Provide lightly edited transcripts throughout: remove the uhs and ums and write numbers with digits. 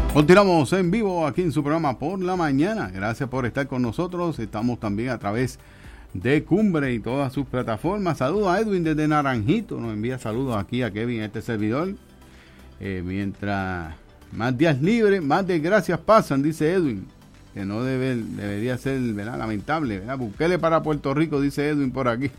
Continuamos en vivo aquí en su programa Por la Mañana. Gracias por estar con nosotros. Estamos también a través de Cumbre y todas sus plataformas. Saludos a Edwin desde Naranjito. Nos envía saludos aquí a Kevin, este servidor. Mientras más días libres, más desgracias pasan, dice Edwin. Que no debería ser, ¿verdad? Lamentable, ¿verdad? Búsquele para Puerto Rico, dice Edwin por aquí.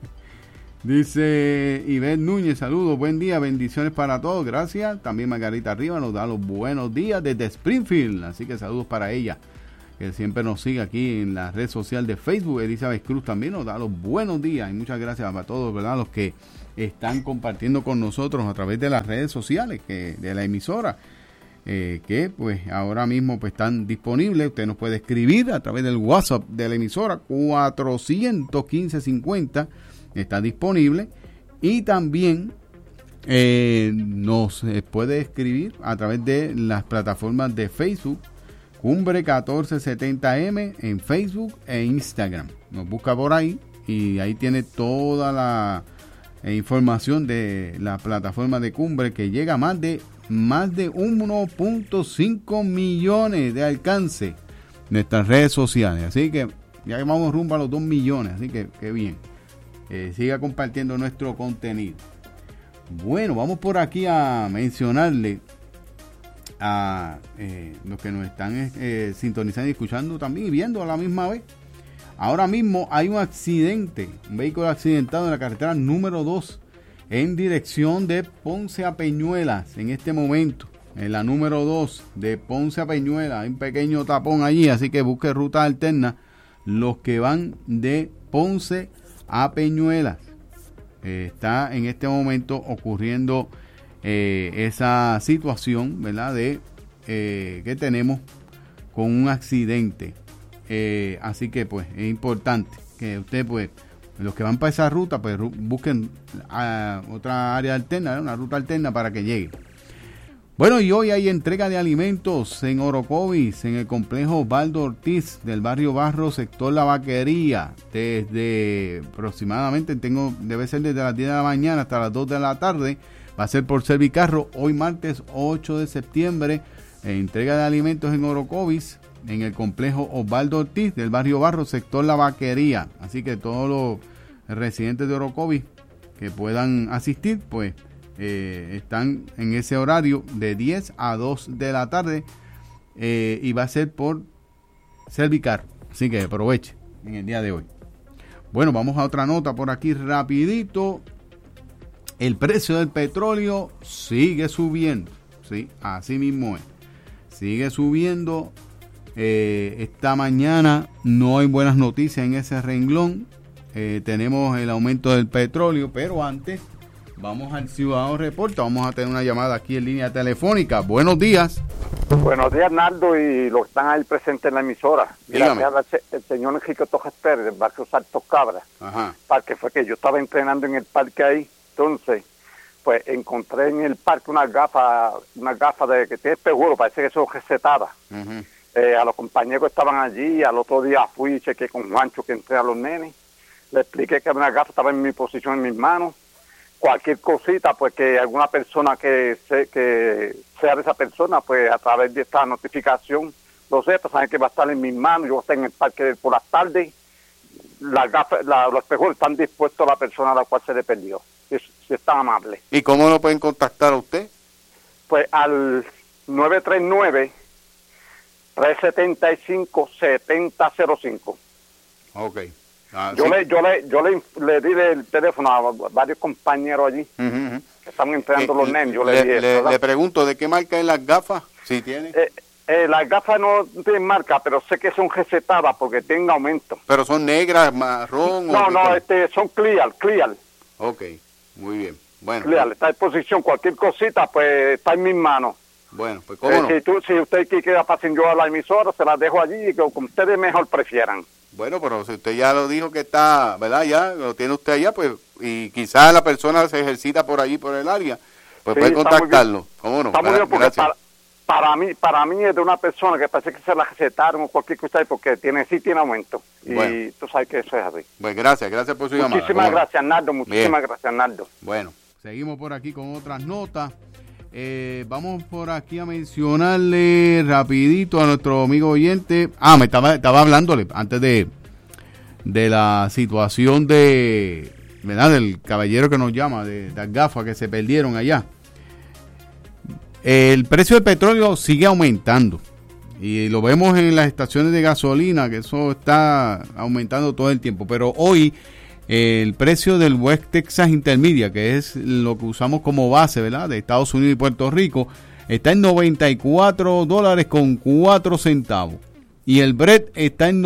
Dice Ivette Núñez, saludos, buen día, bendiciones para todos, gracias. También Margarita Arriba nos da los buenos días desde Springfield, así que saludos para ella, que siempre nos sigue aquí en la red social de Facebook. Elizabeth Cruz también nos da los buenos días y muchas gracias a todos, ¿verdad? Los que están compartiendo con nosotros a través de las redes sociales de la emisora, que pues ahora mismo pues están disponibles. Usted nos puede escribir a través del WhatsApp de la emisora 415-50, está disponible, y también nos puede escribir a través de las plataformas de Facebook, Cumbre 1470M en Facebook e Instagram. Nos busca por ahí y ahí tiene toda la información de la plataforma de Cumbre, que llega a más de 1.5 millones de alcance en nuestras redes sociales. Así que ya vamos rumbo a los 2 millones, así que qué bien. Siga compartiendo nuestro contenido. Bueno, vamos por aquí a mencionarle a los que nos están sintonizando y escuchando también y viendo a la misma vez. Ahora mismo hay un accidente, un vehículo accidentado en la carretera número 2 en dirección de Ponce a Peñuelas. En este momento, en la número 2 de Ponce a Peñuelas, hay un pequeño tapón allí, así que busque rutas alternas los que van de Ponce a Peñuelas. Está en este momento ocurriendo esa situación, ¿verdad? Que tenemos con un accidente. Así que pues es importante que usted, pues, los que van para esa ruta, pues busquen otra área alterna, una ruta alterna para que lleguen. Bueno, y hoy hay entrega de alimentos en Orocovis, en el complejo Osvaldo Ortiz del barrio Barro, sector La Vaquería, desde aproximadamente, debe ser desde las 10 de la mañana hasta las 2 de la tarde. Va a ser por Servicarro, hoy martes 8 de septiembre, entrega de alimentos en Orocovis, en el complejo Osvaldo Ortiz del barrio Barro, sector La Vaquería. Así que todos los residentes de Orocovis que puedan asistir, pues están en ese horario de 10 a 2 de la tarde, y va a ser por Servicar, así que aproveche en el día de hoy. Bueno, vamos a otra nota por aquí rapidito. El precio del petróleo sigue subiendo, sí, así mismo es, sigue subiendo. Esta mañana no hay buenas noticias en ese renglón. Tenemos el aumento del petróleo, pero antes vamos al Ciudadano Reporta. Vamos a tener una llamada aquí en línea telefónica. Buenos días. Buenos días, Nardo, y los que están ahí presentes en la emisora. Mira, me habla el señor Enrique Tojas Pérez, del barrio Saltos Cabras. Ajá. Parque fue que yo estaba entrenando en el parque ahí. Entonces, pues encontré en el parque unas gafas de que tiene espejuelo, parece que son recetadas. Uh-huh. A los compañeros que estaban allí, al otro día fui y chequé con Juancho que entré a los nenes. Le expliqué que una gafa estaba en mi posición, en mis manos. Cualquier cosita, pues que alguna persona que sea de esa persona, pues a través de esta notificación, lo sepa, saben que va a estar en mis manos. Yo voy a estar en el parque por las tardes. Las gafas, los espejuelos están dispuestos a la persona a la cual se le perdió, si es tan amable. ¿Y cómo lo pueden contactar a usted? Pues al 939-375-7005. Ok. Yo le di el teléfono a varios compañeros allí, uh-huh, que están entrenando los nenes. Yo le pregunto, ¿de qué marca es las gafas? ¿Sí tiene? Las gafas no tienen marca, pero sé que son recetadas porque tienen aumento. ¿Pero son negras, marrón? No, son clear. Ok, muy bien. Bueno. Clear, está a disposición. Cualquier cosita, pues está en mis manos. Bueno, pues cómo no. Si usted quiere pasen yo a la emisora, se las dejo allí y que como ustedes mejor prefieran. Bueno, pero si usted ya lo dijo que está, ¿verdad? Ya lo tiene usted allá, pues, y quizás la persona se ejercita por allí, por el área, pues sí, puede contactarlo. ¿Cómo no? Está muy bien, porque para mí es de una persona que parece que se la recetaron o cualquier cosa, porque sí tiene aumento. Bueno. Y tú sabes que eso es así. Pues gracias por su llamada. Muchísimas gracias, Nardo. Muchísimas gracias, Nardo. Bueno, seguimos por aquí con otras notas. Vamos por aquí a mencionarle rapidito a nuestro amigo oyente. Me estaba hablándole antes de la situación de, ¿verdad?, del caballero que nos llama, de las gafas que se perdieron allá. El precio del petróleo sigue aumentando y lo vemos en las estaciones de gasolina, que eso está aumentando todo el tiempo, pero hoy el precio del West Texas Intermediate, que es lo que usamos como base, ¿verdad?, de Estados Unidos y Puerto Rico, está en $94.04. Y el Brent está en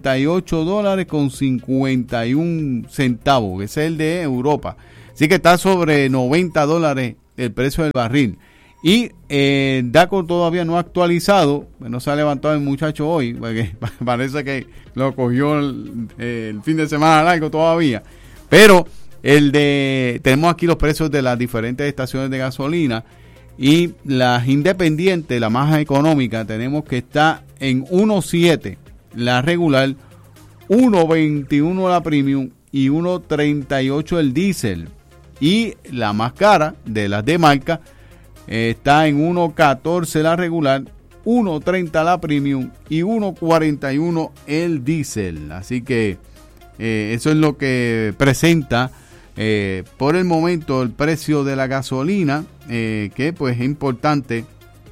$98.51, que ese es el de Europa. Así que está sobre $90 el precio del barril. Y el DACO todavía no ha actualizado, no se ha levantado el muchacho hoy, porque parece que lo cogió el fin de semana largo todavía. Pero tenemos aquí los precios de las diferentes estaciones de gasolina, y las independientes, la más económica, tenemos que está en 1.7 la regular, 1.21 la premium y 1.38 el diésel. Y la más cara de las de marca está en 1.14 la regular, 1.30 la premium y 1.41 el diésel. Así que eso es lo que presenta por el momento el precio de la gasolina, que pues es importante.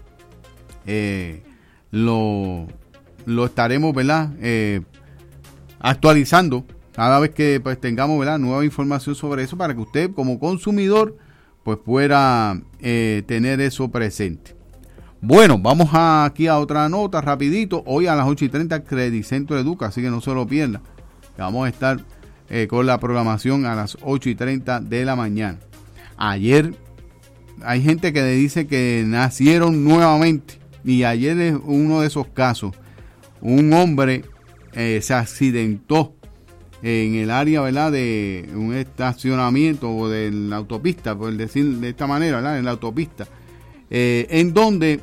Lo estaremos, ¿verdad?, actualizando cada vez que pues tengamos, ¿verdad?, nueva información sobre eso, para que usted como consumidor pues pueda tener eso presente. Bueno, vamos aquí a otra nota rapidito. Hoy a las 8:30 Credicentro Educa, así que no se lo pierda. Vamos a estar con la programación a las 8:30 de la mañana. Ayer hay gente que le dice que nacieron nuevamente, y ayer es uno de esos casos. Un hombre se accidentó en el área, ¿verdad?, de un estacionamiento o de la autopista, por decir de esta manera, ¿verdad?, en la autopista, en donde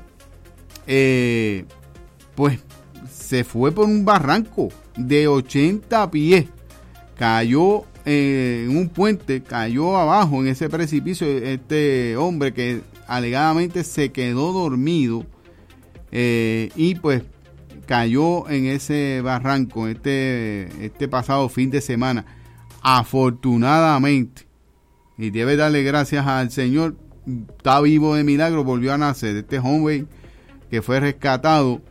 pues se fue por un barranco de 80 pies, cayó en un puente, cayó abajo en ese precipicio. Este hombre, que alegadamente se quedó dormido, y pues cayó en ese barranco este pasado fin de semana. Afortunadamente, y debe darle gracias al Señor, está vivo de milagro, volvió a nacer. Este joven que fue rescatado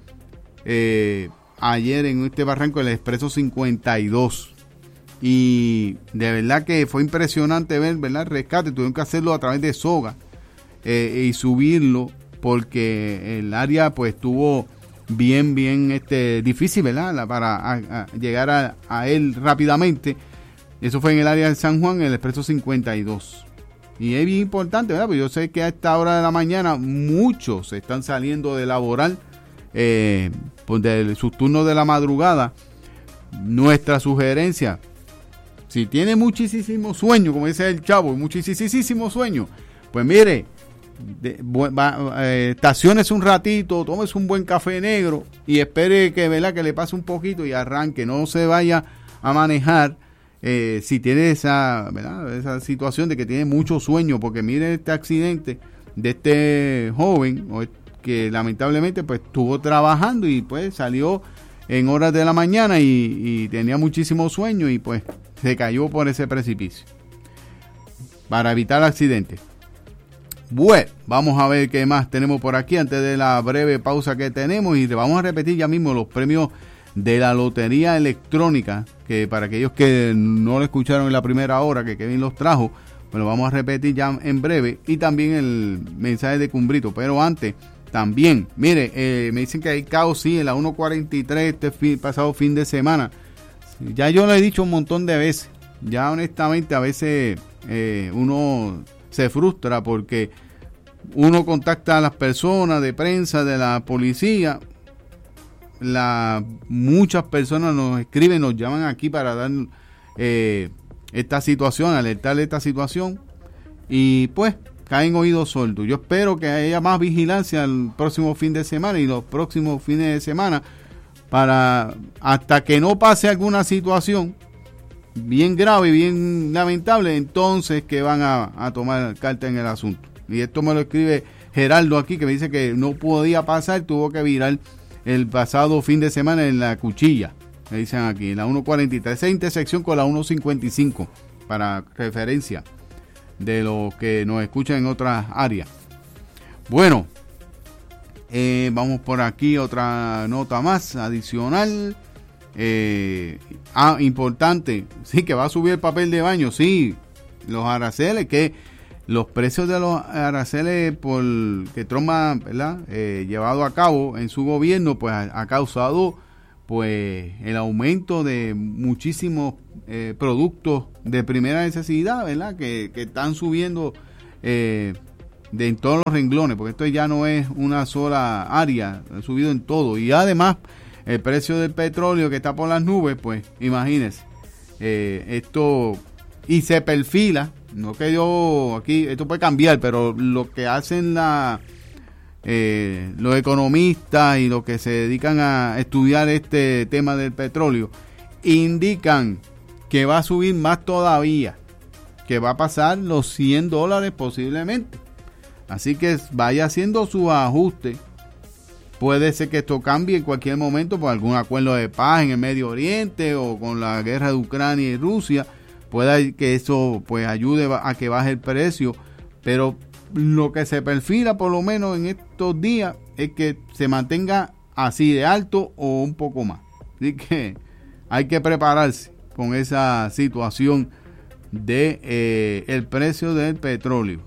ayer en este barranco, el Expreso 52. Y de verdad que fue impresionante ver, ¿verdad?, el rescate. Tuvieron que hacerlo a través de soga y subirlo, porque el área pues estuvo bien difícil, ¿verdad?, para llegar a él rápidamente. Eso fue en el área de San Juan, el Expreso 52. Y es bien importante, ¿verdad?, porque yo sé que a esta hora de la mañana muchos están saliendo de laboral, pues de sus turnos de la madrugada. Nuestra sugerencia: si tiene muchísimo sueño, como dice el chavo, muchísimo sueño, pues mire, estaciones un ratito, tómese un buen café negro y espere que, ¿verdad?, que le pase un poquito y arranque. No se vaya a manejar si tiene esa, ¿verdad?, esa situación de que tiene mucho sueño, porque mire este accidente de este joven que lamentablemente pues estuvo trabajando y pues salió en horas de la mañana y tenía muchísimo sueño y pues se cayó por ese precipicio. Para evitar accidentes. Bueno, vamos a ver qué más tenemos por aquí antes de la breve pausa que tenemos, y le vamos a repetir ya mismo los premios de la lotería electrónica, que para aquellos que no lo escucharon en la primera hora, que Kevin los trajo, pues lo vamos a repetir ya en breve, y también el mensaje de Cumbrito. Pero antes, también, mire, me dicen que hay caos, sí, en la 143 pasado fin de semana. Ya yo lo he dicho un montón de veces. Ya honestamente a veces uno se frustra porque uno contacta a las personas de prensa, de la policía. Muchas personas nos escriben, nos llaman aquí para dar esta situación, alertarle esta situación, y pues caen oídos sordos. Yo espero que haya más vigilancia el próximo fin de semana y los próximos fines de semana, para hasta que no pase alguna situación bien grave, bien lamentable, entonces que van a tomar carta en el asunto. Y esto me lo escribe Geraldo aquí que me dice que no podía pasar, tuvo que virar el pasado fin de semana en la Cuchilla, me dicen aquí, en la 143, esa intersección con la 155, para referencia de los que nos escuchan en otras áreas. Bueno, vamos por aquí, otra nota más adicional. Importante, sí, que va a subir el papel de baño, sí, los aranceles, que los precios de los aranceles que Trump ha, ¿verdad?, llevado a cabo en su gobierno, pues ha causado pues el aumento de muchísimos productos de primera necesidad, ¿verdad?, que están subiendo en todos los renglones, porque esto ya no es una sola área, ha subido en todo. Y además el precio del petróleo que está por las nubes, pues imagínense, esto, y se perfila, no que yo aquí, esto puede cambiar, pero lo que hacen los economistas y los que se dedican a estudiar este tema del petróleo, indican que va a subir más todavía, que va a pasar los $100 posiblemente. Así que vaya haciendo su ajuste. Puede ser que esto cambie en cualquier momento por algún acuerdo de paz en el Medio Oriente o con la guerra de Ucrania y Rusia. Puede que eso pues ayude a que baje el precio. Pero lo que se perfila por lo menos en estos días es que se mantenga así de alto o un poco más. Así que hay que prepararse con esa situación de el precio del petróleo.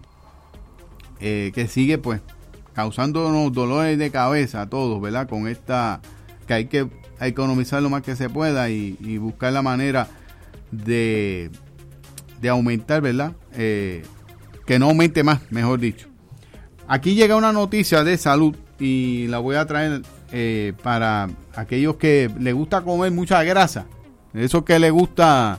Que sigue pues causándonos dolores de cabeza a todos, ¿verdad? Con esta, que hay que economizar lo más que se pueda y buscar la manera de aumentar, ¿verdad? Que no aumente más, mejor dicho. Aquí llega una noticia de salud y la voy a traer para aquellos que les gusta comer mucha grasa, esos que les gusta,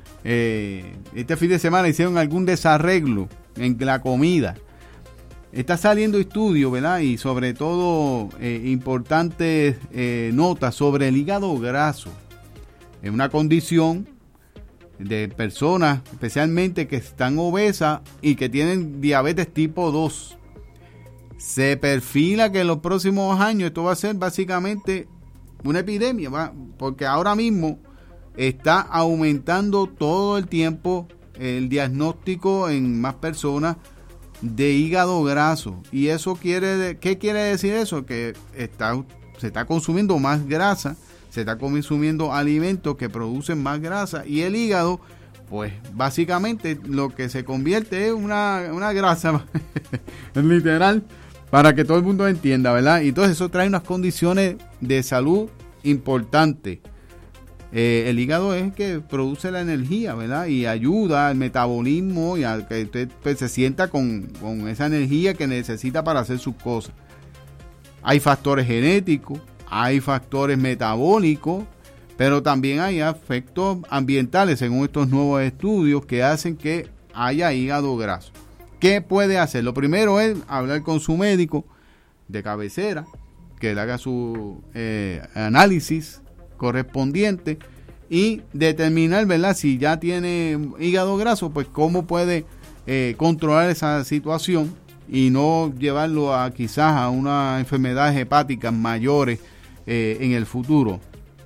este fin de semana hicieron algún desarreglo en la comida. Está saliendo estudios, ¿verdad? Y sobre todo importantes notas sobre el hígado graso. Es una condición de personas, especialmente que están obesas y que tienen diabetes tipo 2. Se perfila que en los próximos años esto va a ser básicamente una epidemia, ¿va? Porque ahora mismo está aumentando todo el tiempo el diagnóstico en más personas de hígado graso. Y eso ¿qué quiere decir eso? Que se está consumiendo más grasa, se está consumiendo alimentos que producen más grasa, y el hígado, pues básicamente lo que se convierte es una grasa, literal, para que todo el mundo entienda, ¿verdad? Y entonces eso trae unas condiciones de salud importantes. El hígado es el que produce la energía, ¿verdad? Y ayuda al metabolismo y a que usted pues, se sienta con esa energía que necesita para hacer sus cosas. Hay factores genéticos, hay factores metabólicos, pero también hay efectos ambientales, según estos nuevos estudios, que hacen que haya hígado graso. ¿Qué puede hacer? Lo primero es hablar con su médico de cabecera, que le haga su análisis correspondiente y determinar, ¿verdad?, si ya tiene hígado graso, pues cómo puede controlar esa situación y no llevarlo a quizás a una enfermedades hepáticas mayores en el futuro.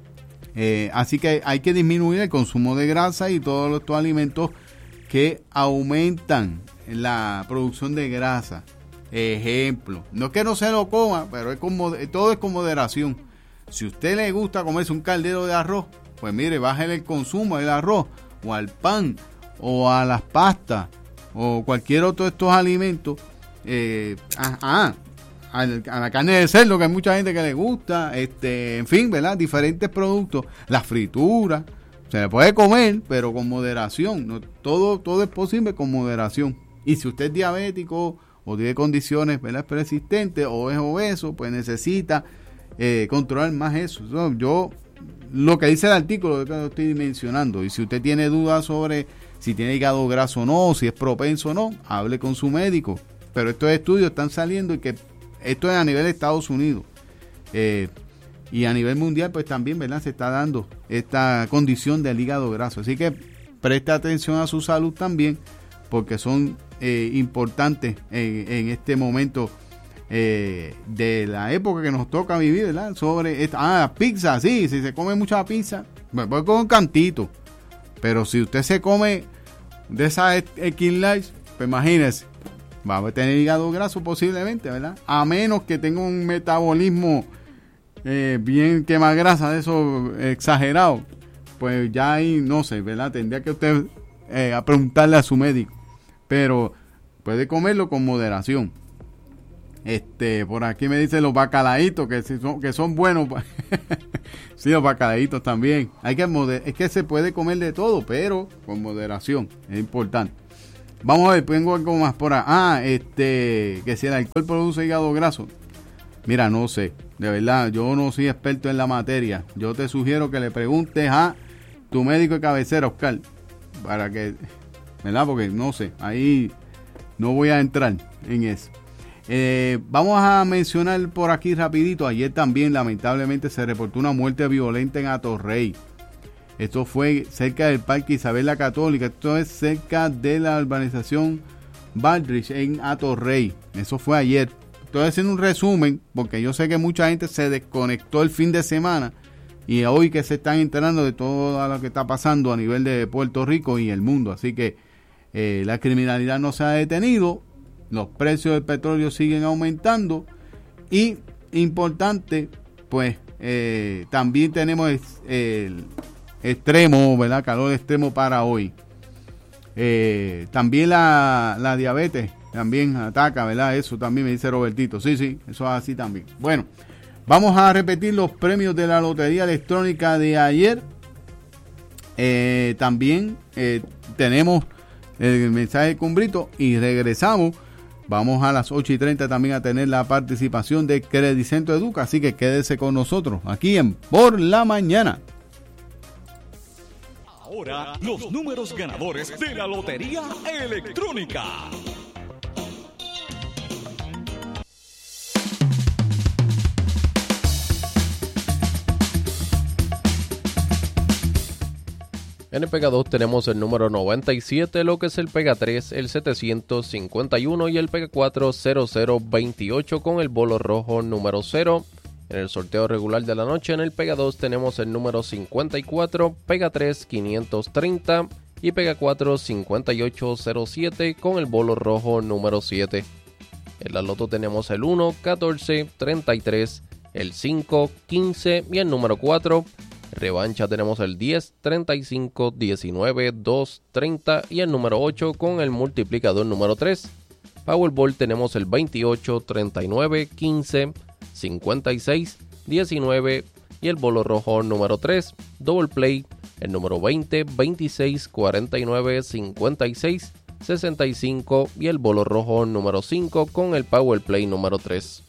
Así que hay que disminuir el consumo de grasa y todos estos alimentos que aumentan la producción de grasa. Ejemplo, no es que no se lo coma, pero todo es con moderación. Si a usted le gusta comerse un caldero de arroz, pues mire, bájale el consumo del arroz, o al pan, o a las pastas, o cualquier otro de estos alimentos. A la carne de cerdo, que hay mucha gente que le gusta, en fin, ¿verdad? Diferentes productos, las frituras, se le puede comer, pero con moderación. No, todo es posible con moderación. Y si usted es diabético o tiene condiciones, ¿verdad?, persistentes, o es obeso, pues necesita controlar más eso. Yo lo que dice el artículo que estoy mencionando, y si usted tiene dudas sobre si tiene hígado graso o no, si es propenso o no, hable con su médico. Pero estos estudios están saliendo, y que esto es a nivel de Estados Unidos y a nivel mundial, pues también, ¿verdad?, se está dando esta condición del hígado graso. Así que preste atención a su salud también, porque son importantes en este momento de la época que nos toca vivir, ¿verdad? Sobre pizza, sí, si se come mucha pizza, pues con un cantito. Pero si usted se come de esa X-Large, pues imagínese, va a tener hígado graso posiblemente, ¿verdad? A menos que tenga un metabolismo bien quema grasa de eso exagerado, pues ya ahí no sé, ¿verdad? Tendría que usted a preguntarle a su médico, pero puede comerlo con moderación. Por aquí me dicen los bacalaitos que son buenos. Sí, los bacalaitos también. Es que se puede comer de todo, pero con moderación, es importante. Vamos a ver, tengo algo más por ahí. Que si el alcohol produce hígado graso. Mira, no sé, de verdad, yo no soy experto en la materia. Yo te sugiero que le preguntes a tu médico de cabecera, Oscar, para que, ¿verdad? Porque no sé, ahí no voy a entrar en eso. Vamos a mencionar por aquí rapidito. Ayer también lamentablemente se reportó una muerte violenta en Atorrey. Esto fue cerca del Parque Isabel la Católica. Esto es cerca de la urbanización Baldrige en Atorrey. Eso fue ayer. Estoy haciendo un resumen porque yo sé que mucha gente se desconectó el fin de semana y hoy que se están enterando de todo lo que está pasando a nivel de Puerto Rico y el mundo. Así que la criminalidad no se ha detenido. Los precios del petróleo siguen aumentando y importante, pues también tenemos el extremo, ¿verdad? Calor extremo para hoy. También la diabetes también ataca, ¿verdad? Eso también me dice Robertito. Sí, eso es así también. Bueno, vamos a repetir los premios de la lotería electrónica de ayer. También tenemos el mensaje de Cumbrito y regresamos. Vamos a las 8:30 también a tener la participación de Credicentro Educa, así que quédese con nosotros aquí en Por la Mañana. Ahora, los números ganadores de la Lotería Electrónica. En el Pega 2 tenemos el número 97, lo que es el Pega 3, el 751 y el Pega 4 0028 con el bolo rojo número 0. En el sorteo regular de la noche en el Pega 2 tenemos el número 54, Pega 3 530 y Pega 4 5807 con el bolo rojo número 7. En la loto tenemos el 1, 14, 33, el 5, 15 y el número 4. Revancha tenemos el 10, 35, 19, 2, 30 y el número 8 con el multiplicador número 3. Powerball tenemos el 28, 39, 15, 56, 19 y el bolo rojo número 3. Double Play el número 20, 26, 49, 56, 65 y el bolo rojo número 5 con el Power Play número 3.